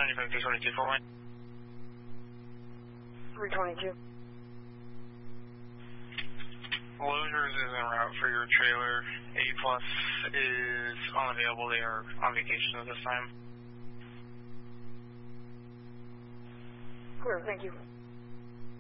95 322 for me. 322. Loaders is en route for your trailer. A plus is unavailable. They are on vacation at this time. Clear, thank you.